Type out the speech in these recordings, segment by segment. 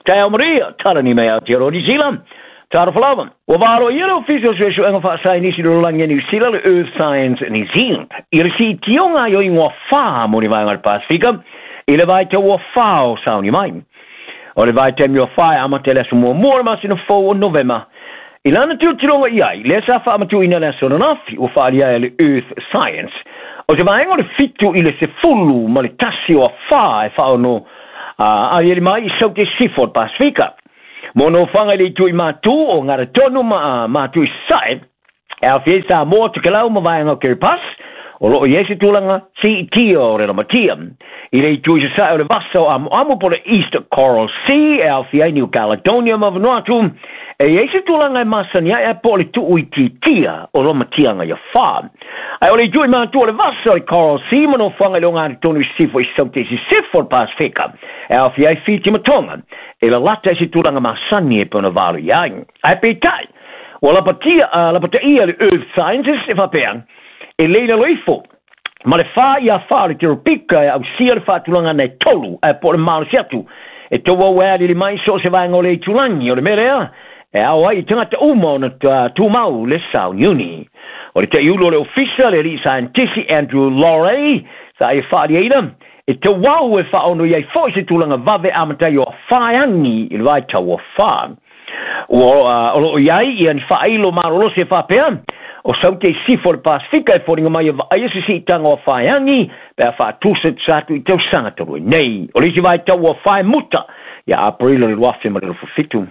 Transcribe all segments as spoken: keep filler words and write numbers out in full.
Teo Maria, Talani Mea, Tiro New Zealand. Tarflaven. We waren hier officieel zo en van zijn is er lang in New Zealand, Earth Science in New Zealand. Hier ziet jonga jo in wat fa moet je maar Pacifica. Ile weet je wat fa zou je mijn. Ole weet je je fa amatele so mo mo mas in fo November. Ile natuurlijk jonga ja, les af amatu in la sonaf, o fa ja Earth Science. O je vai ngol fitu ile se fullu, maar tasio fa fa no. Ah, ali mai so que si for Pacifica. Mono fanga le tui matu o ngara tonu ma matu sai. El fiesta mo te kalau ma vai ngok pas. O lo yesi tulanga si tio re ma tiam. Ile tui sai o vaso am amo por East Coral Sea, el fia New Caledonia ma Vanuatu. E yesi tulanga masanya e por tu uiti tia o lo ma tianga ya fa. Ai ole tui matu o vaso Coral Sea mono fanga lo ngara tonu si fo sote si for Pacifica. El fia fiti matonga. E la lata si tulanga masani e pona valu yang. Ai petai. Wala patia la patia le Earth Sciences e fa pean. E leila loifo. Ma le fa ia fa le tiro pika au sia le fa tulanga nei tolu e por mal siatu. E to wa wa le mai so se vai ngole tulangi o le merea. E au ai tanga te umo na tu mau le sau uni. O le te iulo le official le ri scientific Andrew Laurie sa e fa ida. E te wau e fa ono iai fo se tulanga vave amata yo fa angi il vai ta wa fa. O o iai i an fa ilo marolo se fa pean. O saute si for Pacifica e for mai ai se si tanga o fa angi pe fa tu se satu i te sanga to nei. O le vai ta wa fa muta. Ya aprilo le wa fe marelo fitu.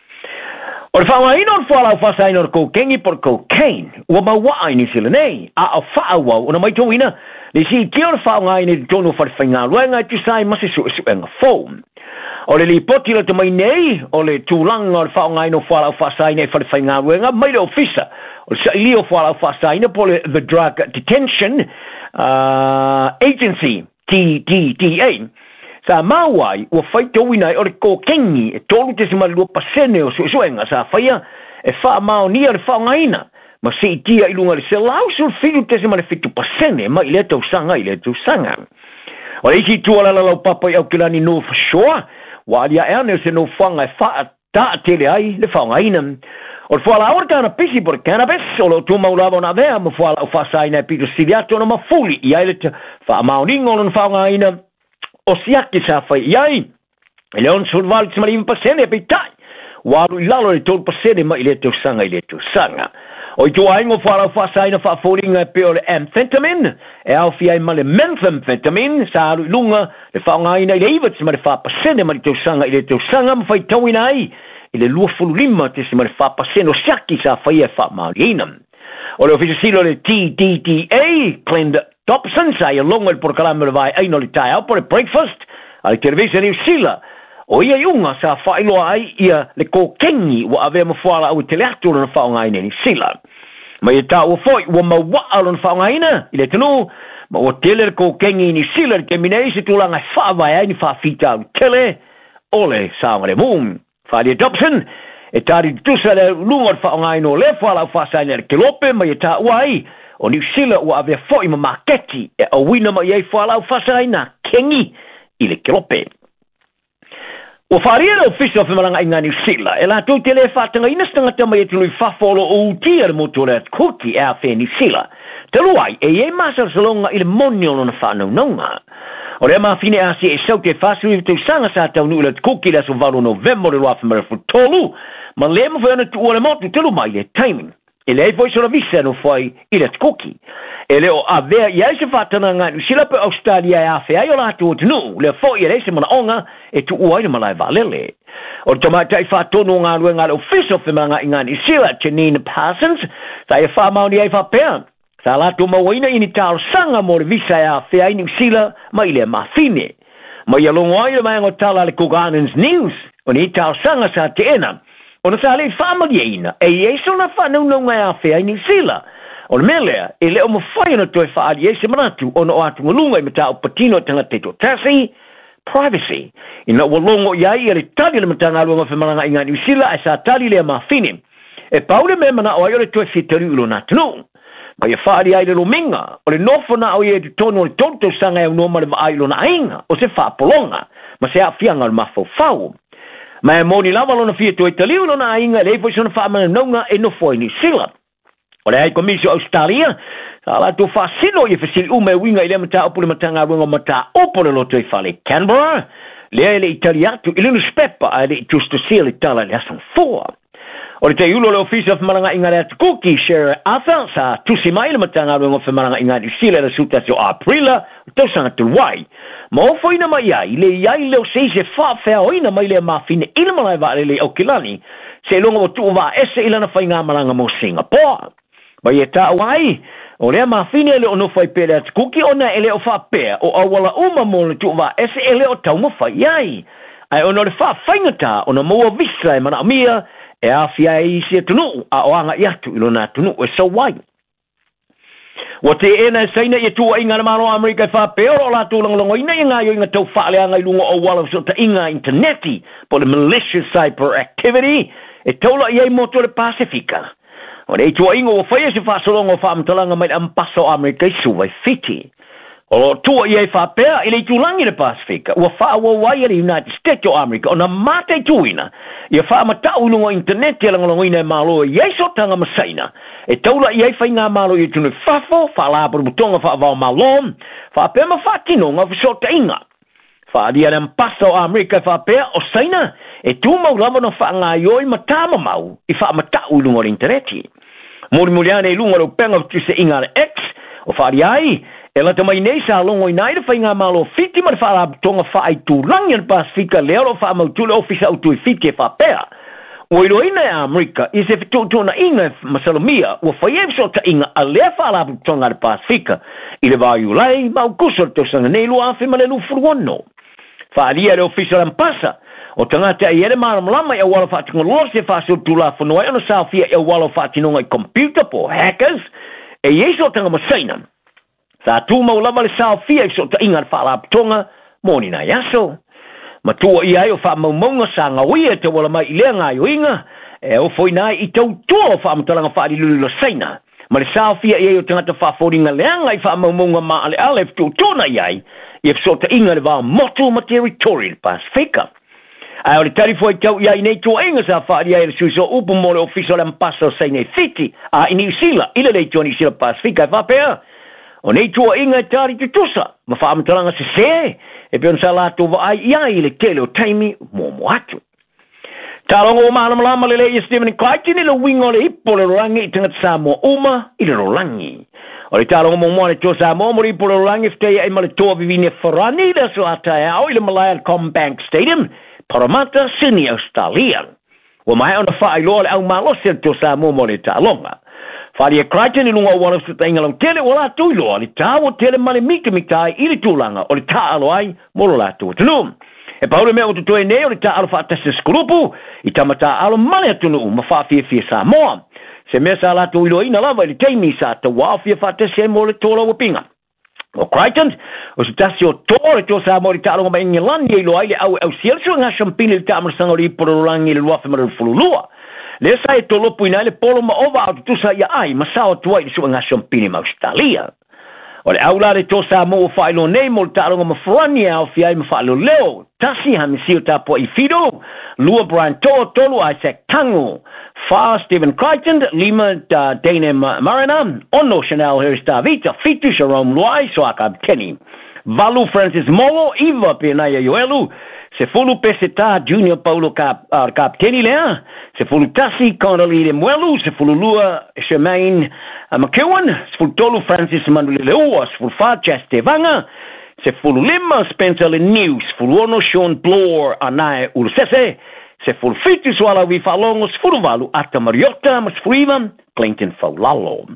O le fa mai non fa la fa sai no cocaine por cocaine. O ma wa ni sile nei. A fa wa o mai to ina. Le si tio fa ngai ni tono fa finga luenga tu sai ma se su su en phone. O le li poti le mai nei o le tulanga o fa ngai no fa fa sai nei fa finga luenga mai le ofisa. O se li o fa fa sai no por the drug detention uh, agency T D D A. Sa mawai o fai to wina o le kokengi e tolu te se malu pasene o su suenga sa faia e fa mau ni o fa ngaina. Ma se tia ilunga le se lau sul filu te se male fitu pasene ma ile tau sanga ile tau sanga. O le isi tua la lau papa i au kilani no for sure. Wa alia erne se no fanga e fa ta tele ai le fa ngaina. O fa la orta na pisi por cannabis o lo tu maulava na vea mo fa la fa sai na pito siliato no ma fuli i ai le fa mauningo no fa ngaina. O siaki sa fa i ai. Ele on sul val se male pasene pe tai. Wa lu lalo le tol pasene ma ile tau sanga ile tau sanga. O tu ai ngo fala fa sai na fa folinga pe o amphetamine e au fi ai male methamphetamine sa lunga le fa ngai nei levet ma le fa pasene ma tu sanga ile tu sanga ma fa tawina ai ile lu fulima te se ma le fa pasene o siaki sa fa ia fa malina o le ofisilo le T D D A Clint Dobson sa ia longa por calame vai ai no le tai au por breakfast al servizio New Zealand. O ia iunga sa whailo ai ia le kokengi wa ave ma whala au te leatu na whaonga ina ni sila. Ma ia ta ua foi wa ma waa na whaonga ina i le tenu ma o tele le kokengi ni sila ke minei se tulanga whaavai ai ni whaafita au tele ole sa ngare mung. Whaali Dobson e tari tusa le lunga whaonga ina o le whala au whaasai le kelope ma ia ta ua ai o ni sila wa ave foi ma maketi e a wina ma iei whala au whaasai na kengi i le kelope. O faria o fiso fe malanga inga New Zealand. E la tu tele fatanga ina stanga tama e tului fafolo o tia le motora kuki e a fe New Zealand. Te luai, e e masa salonga i le monio no na whanau nonga. O le ma fine a si e sau te fasu i tu sanga sa tau nu le kuki la so valo November le wafa mara futolu. Ma le mo fana tu o le motu te lu mai le timing. E le foi so la visa no foi i le kuki. E le o avea i aise whatana ngā New Zealand pe Australia e a fe ai o la tu o tunu. Le foi i reise mana onga e tu uai na malai valele. O tamata i whatono ngā rua ngā le official fe mga i ngā New Zealand Janine Parsons sa e whamauni ai whapean. Sa la tu mawaina i ni tau sanga mo le visa e a fe ai New Zealand ma i le mawhine. Ma i alongo ai le mai ngo tala le Cook News o ni tau sanga sa te ena. O na sa le whamali eina e i so na whanau no ngai a fe ai New Zealand. O le melea, e leo mo whai na toi whaari e se manatu o na o atu ngalunga i mata o patino tanga te to tasi, privacy. I na walongo iai e le tali le mata ngā luanga whamaranga i ngā New Zealand e sa tali le ma whine. E paule me mana o ai o le toi whitari ulo nā tanu. Ka ia whaari ai le lominga, o le nofo na o i e te tono o le tonto sanga e unoma le ma ai lo na ainga, o se wha polonga, ma se a whianga le mafau fau. Ma mo ni lava lona fia to Italia lona inga le foi sona fa ma nonga e no foi ni sila. Ora ai komisio Australia, ala tu fa sino e fasil u me winga ile mata opule matanga winga mata opole lo to fale Canberra. Le le Italia tu ile no speppa ale giusto sia l'Italia le son for. Ora te ulo le office of Malanga inga le cookie share asa sa tu si mai le matanga winga fe Malanga inga di sila le suta so aprila to sana tu wai. Mo foi na mai ai le ai le se se fa fa oina mai le mafine ile mai va le o kilani se longo tu va ese ile na fainga Malanga mo Singapore. Ma ye ta wai o le mafine le ono fai pele at kuki ona ele o fa pe o awala uma mo le tu va ese ele o tau mo fai ai ai ono le fa faingata ona mo visa mana mia e afia i se tunu a oanga yatu ilona tunu e so wai o te ena saina ye tu inga na maro America fa pe o la tu long long ina inga yo inga tau fa le anga ilunga o wala so ta inga interneti po le malicious cyber activity e tola ye moto le Pacifica. O nei tua ingo o whaia se whasolongo whaamtalanga mai ampaso Amerika i suwai fiti. O tua i ei whapea i lei tūlangi le Pasifika. Ua whaawa wai le United States o Amerika. O na mate tuina. Ia whaamatau lungo internet i langalongo ina e malo i ei sotanga masaina. E taula i ei whainga malo i tunu whafo, whaalapuru mutonga whaavao malom, whapea ma whatinonga visota inga. Whaadia le ampaso Amerika i whapea o saina. E tu mau lava no whaanga ioi matama mau i whaamatau lungo le interneti. Mori muriane i lungo le penga tu se inga le X o whaari ai e lata mai nei sa longo i naire whainga malo fiti ma le whaara tonga whaai tu langi al Pasifika leo lo whaa mautule ofisa au tui fiti e whapea. O ilo ina e Amerika i se fitu tona inga masalomia o whaievso ta inga a lea whaara tonga al Pasifika i le vāiu lai mau kusor te sanga nei lua awhi ma le lufuruono. Whaaria le ofisa lampasa o tangata i ere maram lama i a wala whaatinga loa se whaasil tula whanua e ono sāwhia i a wala whaatinonga i computer po hackers e yeso tanga masaina. Sa tu mau lama le sāwhia i so ta inga whaalapatonga moni na yaso. Ma tua i ai o whaamaumaunga sa ngawia te wala mai i lea ngā yoinga e o foinai i tau tua o whaamatalanga whaari lulu lo saina. Ma le sāwhia i ai o tangata whaaforinga leanga i whaamaumaunga ma ale alef tu tona i ai i e so ta inga le wā motu ma territorial Pasifika. Ai o le tarifo i tau ia i nei tua inga sa whaari ai le suiso upu mo le ofiso le ampaso sa nei fiti a i New Zealand ila le tua New Zealand Pasifika e whapea. O nei tua inga e tari tu tusa ma whaamutalanga se se e peon sa lato wa ai ia i le tele o taimi mo mo atu. Tarongo o maana malama le le i Stephen Crichton i le wingo le hipo le rolangi i tangata Samoa uma i le rolangi. O le tarongo mo moane to Samoa mo le hipo le rolangi fteia i ma le toa vivine Ferrani le so atai au i le Malaya Combank Stadium Parramatta, Sydney, Australia. Wa mai ona wha iloa le au malose to Samoa mo le talonga. Wharia Crichton i lunga o wana suta inga lau tele o la tu iloa le tāwo tele male mika mitai i le tūlanga o le tā alo ai molo la tu atunu. E paure mea o tutoe nei o le tā alo whaatase skulupu i tamata alo male atunu ma whaafia fia Samoa. Se mea sa la tu iloa ina lava i le teimi sa ta wafia whaatase mo le tōla wapinga. O Crichton, o se tasi o tōre tō sa mori tālonga ma Ingilandi e loa ile au au sielso ngā champini le tāmarasanga ri pororangi le luafe mara fululua. Le sa e tō lopu ina le polo ma ova au tutusa ia ai, ma sao tua i le sua ngā champini ma Australia. O le au lare tō sa mo o whailo nei mo le tālonga ma Ferrani au fiai ma whailo leo. Tasi hamisio tāpua i Fido, Lua Brian Tō, Tolu Isaac Tango, Fa Stephen Crichton, Lima uh, Dana Marina, Ono Chanel Harris Davita, Fitu Jerome Luai, Soakab Kenny, Valu Francis Molo, Eva Pianaya Yoelu, Sefulu Peseta, Junior Paulo Cap, uh, Cap Kenny Lea, Sefulu Tassi, Connolly Muelu, Sefulu Lua, Shemaine uh, McEwen, Sefulu Tolu Francis Manuel Leua, Sefulu Fa, Chastevanga, Sefulu Lima, Spencer News, Sefulu Ono Sean Bloor, Anae Ursese, se ful fitu swala vi falongo sfuru valu ata Mariota mas frivan Clinton Faulalo.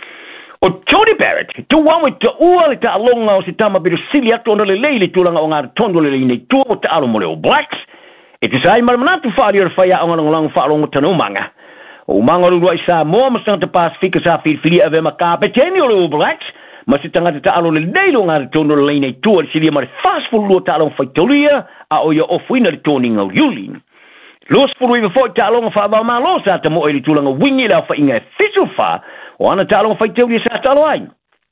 O Tony Barrett, tu wawe ta ua le ta alonga o si tama biru sili atu ono le leili tulanga o ngā tondo le leine tua o ta alo mo le o Blacks. E tu sai maramanatu whaari ora whaia o ngalongalango whaalongo tana umanga. O umanga rurua i Samoa masanga ta Pasifika sa whirwhiri ave makapeteni o le o Blacks. Ma se tangata ta alo le leilo ngā tondo le leine tua le sili mare fastful lua ta alonga whaitoria a o ia ofuina le toninga o Yuli. Los pulu iwa fo ta longa fa ba ma lo sa ta mo i tulanga wingi la fa inga fisu fa o ana ta longa fa teuri sa ta lo ai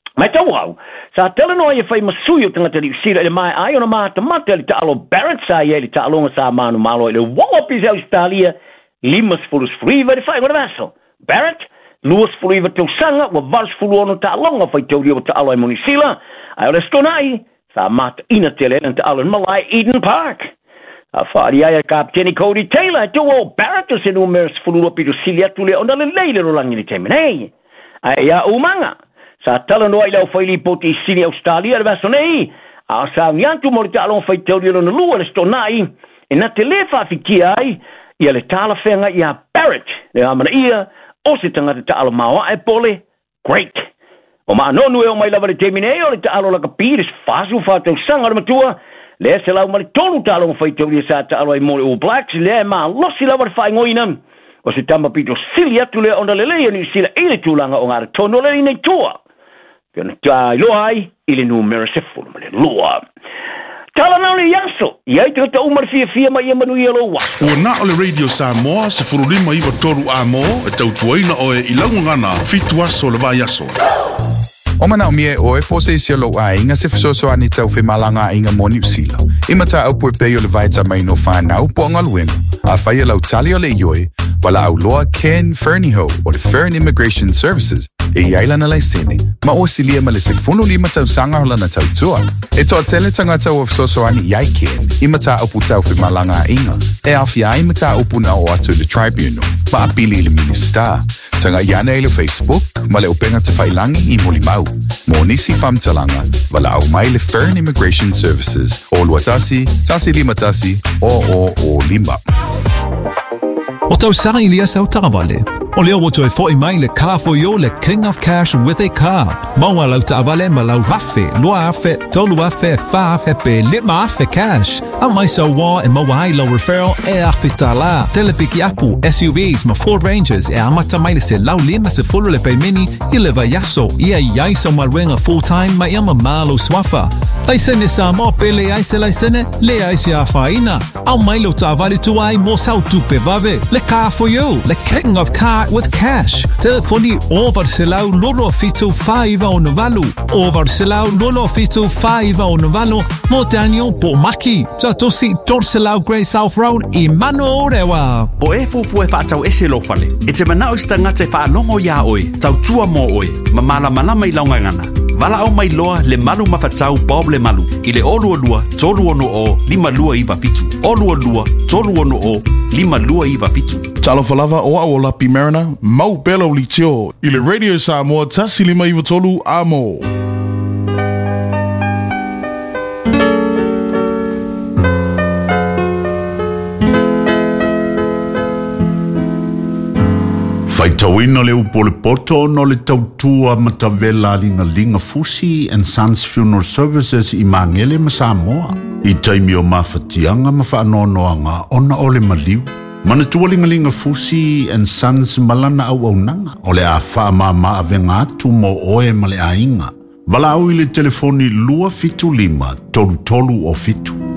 Mai tau au, sa tele no e fai masui o tangata New Zealand e mai ai ona mata mata le ta'alo Barrett sa ia le ta'alonga sa manu malo le wawapis Australia limas fulus friva de fai ngona vaso. Barrett, luas friva tau sanga wa vals fulu ono ta'alonga fai tau rio ta'alo e Monisila, ai o le stonai, sa mata ina tele na ta'alo in Malai Eden Park. A whaari ai a Kapteni Cody Taylor, tau o Barrett o se numeros fulu o pitu silia tule onda le leile ro langi ni temenei. Ai a umanga. Sa tala no ai lau whaili poti sini Australia le vaso nei, a sa ngiantu mo le ta'alonga fai tau rio na lua le stonai, e na te le whawhikia ai, ia le tala whenga ia Barrett, le amana ia, o se tangata ta'alo mawa e pole, great. O maa nonu e o mai lava le temine o le ta'alo laka pires fasu whatau sanga matua, le se lau mali tonu ta'alo ngā whaitau lia sa ta'alo ai mole All Blacks, le maa losi lava le whai ngoina, o se tamba pito sili atu le onda le leia ni sila ele tūlanga o ngāra tono le nei tua. Pena tai loa ai, ile numero se fulu ma le loa. Tala nao le yaso, iai te hata umar fia fia ma ia manu ia lo wa. Ua na o le Radio Samoa, se furu lima iwa toru a mo, e tau tuaina o e ilangu ngana, fitu aso le va yaso. O mana o mie o e pose isi lo a inga se fisoso ani tau fi malanga inga mo New Zealand. Ima ta au pue peo le vaita mai no whanau po anga luenga. A whaia lau tali o le ioi, wala au loa Ken Ferniho o le Fern Immigration Services. E iaila na lai sene, ma o silia ma le se funu lima tau sanga hola na tau tua. E toa tele tanga tau o fisoso ani iai Ken, ima ta upu tau fi malanga inga. E awhi a ima ta upu na o atu le tribunal, ma apili le minister. Tanga iana e le Facebook, ma le openga te whailangi i moli mau. Mo nisi whamtalanga, wala au mai le Fern Immigration Services. O luatasi, tasi lima tasi, o o o lima. O tau sara ilia sau tarawale. O leo woto e fo i mai le Kafoyo le King of Cash with a car. Maua lau tarawale ma lau hafe, loa afe, tolu afe, fa afe pe lima afe cash. A mai sa wā e maua ai lau referral e afe tala. Telepiki apu, S U Vs ma Ford Rangers e amata mai le se lau lima se fulu le pei mini i le vaiaso. Ia iai sa maruenga full time ma ia ma malo swafa. Laisene sa mo pe le ai se laisene, le ai se a faina. Au mai lau tarawale tu ai mo sau tupe vave. Le Kafoyo, le King of Car with cash. Telefoni over selau lolo fitu five o navalu. Over selau lolo fitu five o navalu. Mo Daniel Bomaki. Sa tosi tor selau Grey South Road i mano rewa. O e fufu e whaatau ese lo fale. E te manao sta ngate whaalongo ya oi. Tau tua mo oi. Ma mala malama i launga ngana. Vala au mai loa le malu mawhatau Bob le malu. I le olua lua, tolu ono o, lima lua iwa fitu. Olua lua, tolu ono o, lima lua iwa fitu. Talo falava o a Lapi Marina, mau belo li tio. I le Radio Samoa, tasi lima iwa tolu a mo. Faitawina le upo le poto no le tautua matavela linga linga Fusi and Sons Funeral Services i Mangele ma Samoa. I taimi o mawhatianga ma whaanoanoanga ona o le maliu. Mana tualinga linga Fusi and Sons malana au au nanga. O le a wha ma ma avenga atu mo oe ma le ainga. Wala au i le telefoni lua fitu lima tolu tolu o fitu.